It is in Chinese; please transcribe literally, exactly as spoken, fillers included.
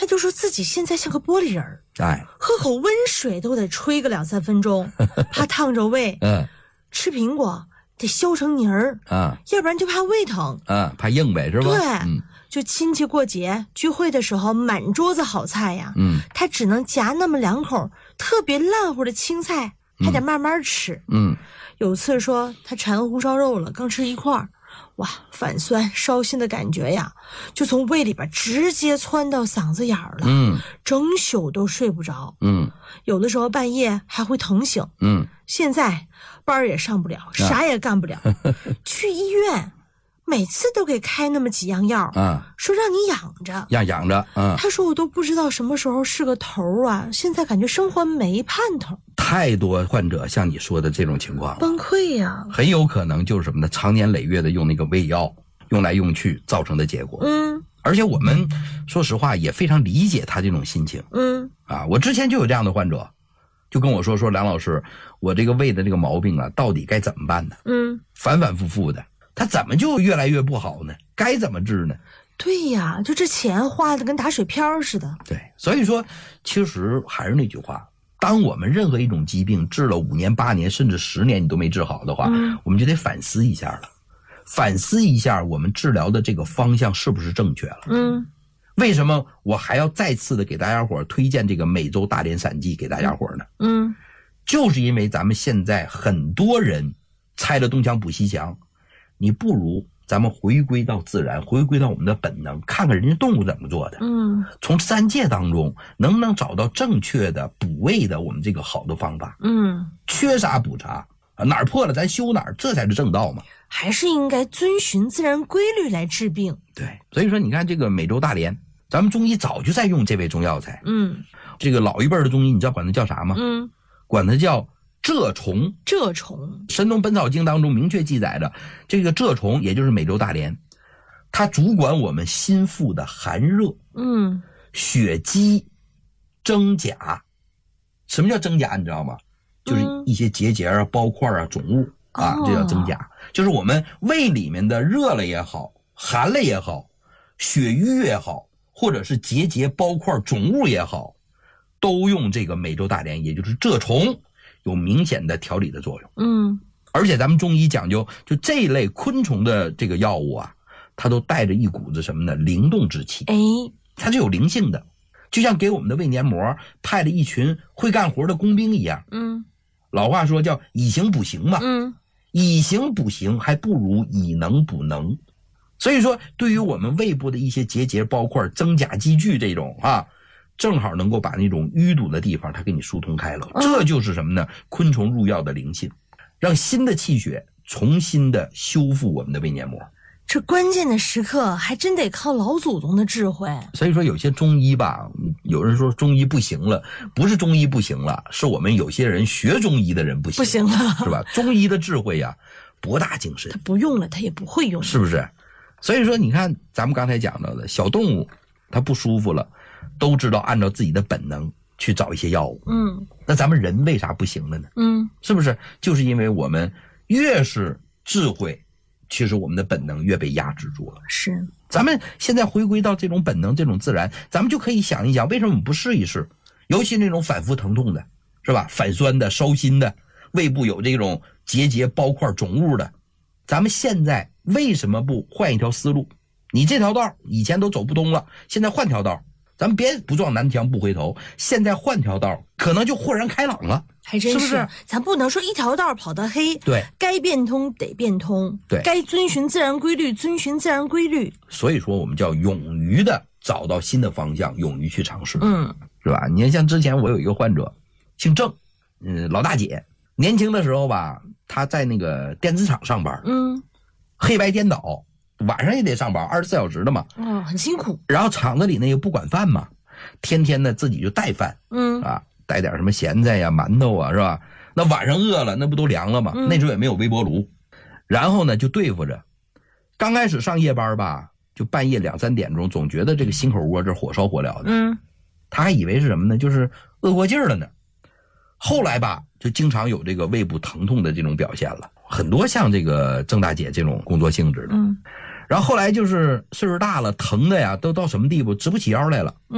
就说自己现在像个玻璃人儿， 哎， 喝口温水都得吹个两三分钟，怕烫着胃。 嗯， 吃苹果得削成泥儿啊， 要不然就怕胃疼。 啊，怕硬呗，是吧？ 对， 嗯， 就亲戚过节聚会的时候，满桌子好菜呀， 嗯， 他只能夹那么两口特别烂乎的青菜，还得慢慢吃。 嗯， 有次说他馋红烧肉了，刚吃一块儿，哇，反酸烧心的感觉呀，就从胃里边直接窜到嗓子眼儿了。 嗯， 整宿都睡不着。 嗯， 有的时候半夜还会疼醒。 嗯， 现在班儿也上不了，啥也干不了，去医院每次都给开那么几样药啊， 说让你养着， 要养着啊。 他说我都不知道什么时候是个头啊，现在感觉生活没盼头。 太多患者像你说的这种情况了， 崩溃呀、 很有可能就是什么呢？常年累月的用那个胃药用来用去造成的结果。 嗯， 而且我们说实话也非常理解他这种心情。 嗯啊，我之前就有这样的患者，就跟我说说梁老师，我这个胃的这个毛病啊，到底该怎么办呢？ 嗯， 反反复复的，他怎么就越来越不好呢？该怎么治呢？ 对呀，就这钱花的跟打水漂似的。 对，所以说其实还是那句话，当我们任何一种疾病治了五年八年甚至十年你都没治好的话， 嗯， 我们就得反思一下了，反思一下我们治疗的这个方向是不是正确了。 嗯， 为什么我还要再次的给大家伙推荐这个美洲大连散剂给大家伙呢？ 嗯， 就是因为咱们现在很多人拆了东墙补西墙，你不如咱们回归到自然，回归到我们的本能，看看人家动物怎么做的。 嗯， 从自然界当中能不能找到正确的补胃的我们这个好的方法？ 嗯， 缺啥补啥啊，哪儿破了咱修哪儿，这才是正道嘛。 还是应该遵循自然规律来治病。 对，所以说你看这个美洲大连，咱们中医早就在用这味中药材。 嗯， 这个老一辈的中医你知道管它叫啥吗？ 嗯， 管它叫蛰虫。 蛰虫， 《神农本草经》当中明确记载着，这个蛰虫也就是美洲大连，它主管我们心腹的寒热、 嗯， 血积、真假。什么叫真假你知道吗？就是一些结节啊、包块啊、肿物啊，这叫真假。就是我们胃里面的热了也好，寒了也好，血瘀也好，或者是结节、包块、肿物也好，都用这个美洲大连，也就是蛰虫，有明显的调理的作用。 嗯， 而且咱们中医讲究，就这一类昆虫的这个药物啊，它都带着一股子什么呢？灵动之气。 哎， 它是有灵性的，就像给我们的胃黏膜派了一群会干活的工兵一样。 嗯， 老话说叫以形补形嘛。 嗯， 以形补形还不如以能补能。所以说对于我们胃部的一些结节、包块、真假积聚这种啊，正好能够把那种淤堵的地方它给你疏通开了。这就是什么呢？昆虫入药的灵性，让新的气血重新的修复我们的胃黏膜。 这关键的时刻还真得靠老祖宗的智慧。 所以说有些中医吧，有人说中医不行了，不是中医不行了，是我们有些人学中医的人不行， 不行了， 是吧？中医的智慧呀，博大精深， 他不用了，他也不会用， 是不是？所以说你看咱们刚才讲到的小动物它不舒服了，都知道按照自己的本能去找一些药物。 嗯， 那咱们人为啥不行了呢？ 嗯， 是不是就是因为我们越是智慧，其实我们的本能越被压制住了。 是， 咱们现在回归到这种本能、这种自然，咱们就可以想一想，为什么我们不试一试？尤其那种反复疼痛的，是吧？反酸的、烧心的，胃部有这种结节、包块、肿物的，咱们现在为什么不换一条思路？你这条道以前都走不通了，现在换条道，咱们别不撞南墙不回头，现在换条道，可能就豁然开朗了。 还真是， 是不是？ 咱不能说一条道跑到黑， 对， 该变通得变通， 对， 该遵循自然规律，遵循自然规律。 所以说，我们叫勇于的找到新的方向，勇于去尝试， 嗯， 是吧？你看，像之前我有一个患者，姓郑，嗯，老大姐，年轻的时候吧，她在那个电子厂上班， 嗯， 黑白颠倒，晚上也得上班，二十四小时的嘛， 哦，很辛苦。 然后厂子里呢也不管饭嘛，天天呢自己就带饭， 嗯啊。带点什么咸菜呀、馒头啊，是吧？那晚上饿了，那不都凉了吗？嗯、那时候也没有微波炉，然后呢就对付着。刚开始上夜班吧，就半夜两三点钟，总觉得这个心口窝这火烧火燎的， 嗯， 他还以为是什么呢？就是饿过劲儿了呢。后来吧，就经常有这个胃部疼痛的这种表现了，很多像这个郑大姐这种工作性质的。 嗯， 然后后来就是岁数大了，疼的呀，都到什么地步，直不起腰来了。